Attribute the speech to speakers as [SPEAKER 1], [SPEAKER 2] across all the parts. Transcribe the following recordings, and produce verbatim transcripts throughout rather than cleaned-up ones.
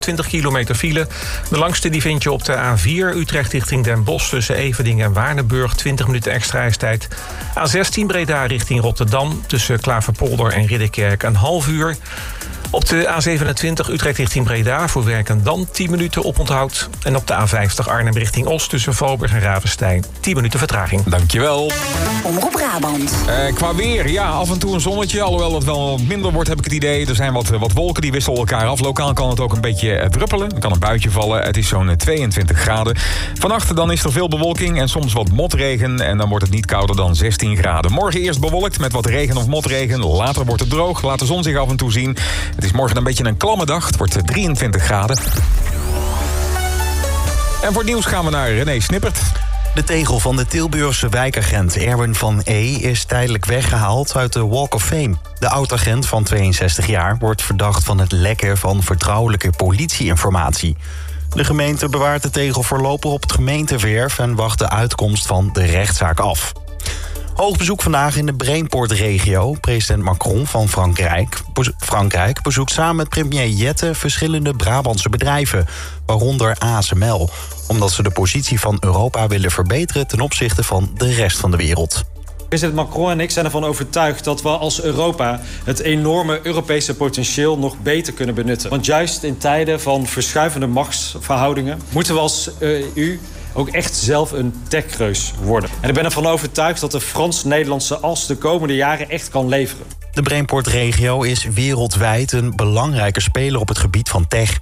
[SPEAKER 1] twintig kilometer file. De langste die vind je op de A vier Utrecht richting Den Bosch tussen Everdingen en Waardenburg. twintig minuten extra reistijd. A zestien Breda richting Rotterdam tussen Klaverpolder en Ridderkerk een half uur. Op de A zevenentwintig Utrecht richting Breda voor Werkendam tien minuten oponthoud. En op de A vijftig Arnhem richting Os tussen Valburg en Ravenstein tien minuten vertraging.
[SPEAKER 2] Dankjewel.
[SPEAKER 3] Omroep Brabant.
[SPEAKER 2] Uh, qua weer, ja, af en toe een zonnetje. Alhoewel het wel wat minder wordt, heb ik het idee. Er zijn wat, wat wolken die wisselen elkaar af. Lokaal kan het ook een beetje uh, druppelen. Er kan een buitje vallen. Het is zo'n tweeëntwintig graden. Vannacht dan is er veel bewolking en soms wat motregen. En dan wordt het niet kouder dan zestien graden. Morgen eerst bewolkt met wat regen of motregen. Later wordt het droog. Laat de zon zich af en toe zien. Het is morgen een beetje een klamme dag. Het wordt drieëntwintig graden. En voor het nieuws gaan we naar René Snippert.
[SPEAKER 4] De tegel van de Tilburgse wijkagent Erwin van E. is tijdelijk weggehaald uit de Walk of Fame. De oud-agent van tweeënzestig jaar wordt verdacht van het lekken van vertrouwelijke politieinformatie. De gemeente bewaart de tegel voorlopig op het gemeenteverf en wacht de uitkomst van de rechtszaak af. Hoog bezoek vandaag in de Brainport-regio. President Macron van Frankrijk, Frankrijk bezoekt samen met premier Jette verschillende Brabantse bedrijven, waaronder A S M L, omdat ze de positie van Europa willen verbeteren ten opzichte van de rest van de wereld.
[SPEAKER 5] President Macron en ik zijn ervan overtuigd dat we als Europa het enorme Europese potentieel nog beter kunnen benutten. Want juist in tijden van verschuivende machtsverhoudingen moeten we als E U ook echt zelf een techreus worden. En ik ben ervan overtuigd dat de Frans-Nederlandse as de komende jaren echt kan leveren.
[SPEAKER 4] De Brainport-regio is wereldwijd een belangrijke speler op het gebied van tech.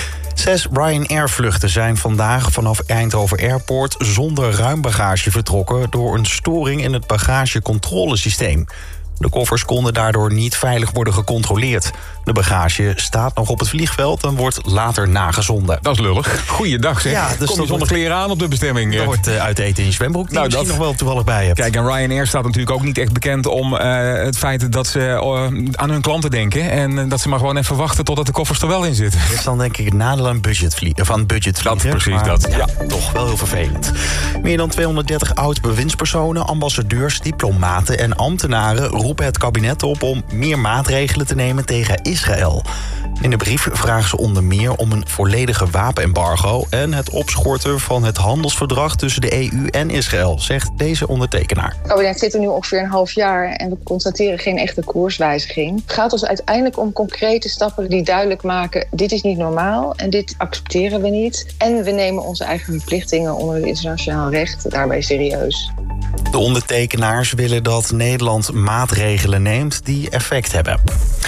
[SPEAKER 4] Zes Ryanair-vluchten zijn vandaag vanaf Eindhoven Airport zonder ruim bagage vertrokken door een storing in het bagagecontrolesysteem. De koffers konden daardoor niet veilig worden gecontroleerd. De bagage staat nog op het vliegveld en wordt later nagezonden.
[SPEAKER 2] Dat is lullig. Goeiedag zeg.
[SPEAKER 4] Ja, dus
[SPEAKER 2] Kom je zonder
[SPEAKER 4] wordt,
[SPEAKER 2] kleren aan op de bestemming.
[SPEAKER 4] Dat wordt uh, uit eten in je zwembroek die
[SPEAKER 2] nou,
[SPEAKER 4] je misschien
[SPEAKER 2] dat,
[SPEAKER 4] nog wel toevallig bij hebt.
[SPEAKER 2] Kijk, en Ryanair staat natuurlijk ook niet echt bekend om uh, het feit dat ze uh, aan hun klanten denken. En uh, dat ze maar gewoon even wachten totdat de koffers er wel in zitten.
[SPEAKER 4] Dat is dan denk ik het nadeel aan budgetvliegen, van budgetvliegen.
[SPEAKER 2] Dat, precies
[SPEAKER 4] maar,
[SPEAKER 2] dat.
[SPEAKER 4] Ja,
[SPEAKER 2] Ja.
[SPEAKER 4] toch wel heel vervelend. Meer dan tweehonderddertig oud-bewindspersonen, ambassadeurs, diplomaten en ambtenaren roepen het kabinet op om meer maatregelen te nemen tegen Israël. In de brief vragen ze onder meer om een volledige wapenembargo en het opschorten van het handelsverdrag tussen de E U en Israël, zegt deze ondertekenaar.
[SPEAKER 6] Het kabinet zit er nu ongeveer een half jaar en we constateren geen echte koerswijziging. Het gaat ons uiteindelijk om concrete stappen die duidelijk maken: dit is niet normaal en dit accepteren we niet. En we nemen onze eigen verplichtingen onder het internationaal recht daarbij serieus.
[SPEAKER 4] De ondertekenaars willen dat Nederland maatregelen neemt die effect hebben.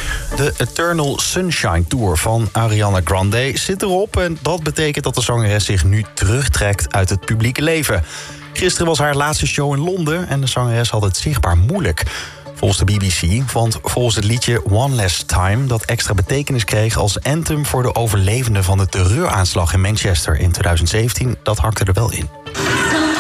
[SPEAKER 4] De Eternal Sunshine Tour van Ariana Grande zit erop en dat betekent dat de zangeres zich nu terugtrekt uit het publieke leven. Gisteren was haar laatste show in Londen en de zangeres had het zichtbaar moeilijk. Volgens de B B C, want volgens het liedje One Last Time dat extra betekenis kreeg als anthem voor de overlevenden van de terreuraanslag in Manchester in twintig zeventien, dat hakte er wel in.